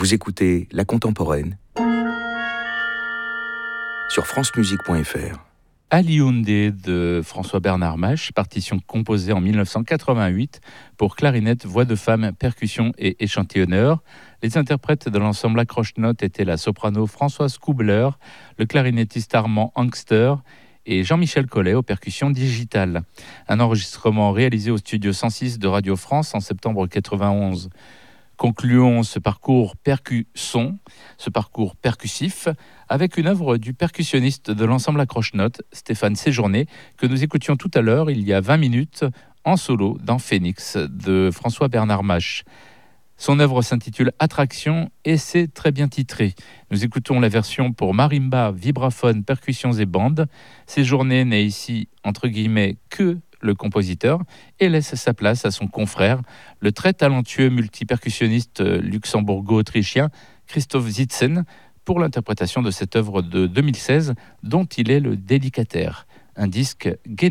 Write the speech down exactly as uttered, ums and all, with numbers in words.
Vous écoutez La Contemporaine sur francemusique point f r. Aliundé de François-Bernard Mach, partition composée en dix-neuf cent quatre-vingt-huit pour clarinette, voix de femme, percussion et échantillonneur. Les interprètes de l'ensemble accroche-notes étaient la soprano Françoise Koubler, le clarinettiste Armand Angster et Jean-Michel Collet aux percussions digitales. Un enregistrement réalisé au studio cent six de Radio France en septembre quatre-vingt-onze. Concluons ce parcours percusson, ce parcours percussif, avec une œuvre du percussionniste de l'ensemble accroche-notes, Stéphane Séjourné, que nous écoutions tout à l'heure, il y a vingt minutes, en solo dans Phénix, de François-Bernard Mach. Son œuvre s'intitule Attraction et c'est très bien titré. Nous écoutons la version pour marimba, vibraphone, percussions et bandes. Séjourné n'est ici, entre guillemets, que le compositeur, et laisse sa place à son confrère, le très talentueux multipercussionniste luxembourgo-autrichien Christoph Zitzen, pour l'interprétation de cette œuvre de deux mille seize, dont il est le délicataire. Un disque